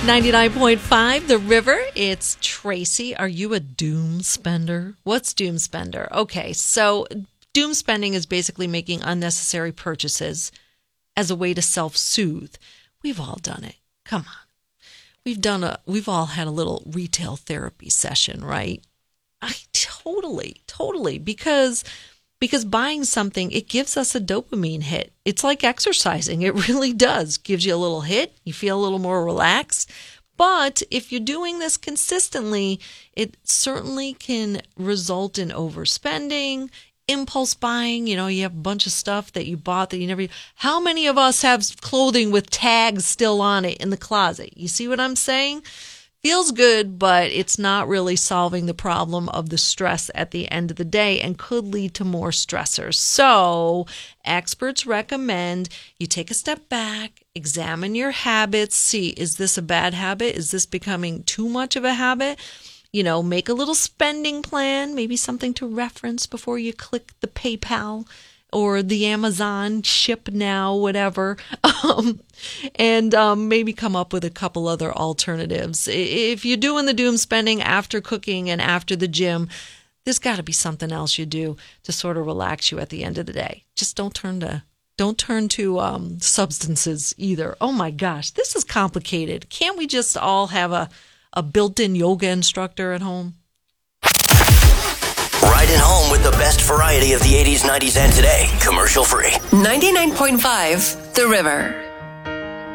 99.5 The River. It's Tracy. Are you a doom spender? What's doom spender? Okay, so doom spending is basically making unnecessary purchases as a way to self-soothe. We've all done it. Come on. We've all had a little retail therapy session, right? Totally. Because buying something, it gives us a dopamine hit. It's like exercising. It really does. Gives you a little hit. You feel a little more relaxed. But if you're doing this consistently, it certainly can result in overspending, impulse buying. You know, you have a bunch of stuff that you bought that you never... How many of us have clothing with tags still on it in the closet? You see what I'm saying? Feels good, but it's not really solving the problem of the stress at the end of the day and could lead to more stressors. So experts recommend you take a step back, examine your habits, see, is this a bad habit? Is this becoming too much of a habit? You know, make a little spending plan, maybe something to reference before you click the PayPal or the Amazon ship now, whatever, and maybe come up with a couple other alternatives. If you're doing the doom spending after cooking and after the gym, there's got to be something else you do to sort of relax you at the end of the day. Just don't turn to substances either. Oh my gosh, this is complicated. Can't we just all have a built-in yoga instructor at home? Riding home with the best variety of the 80s, 90s, and today. Commercial free. 99.5 The River.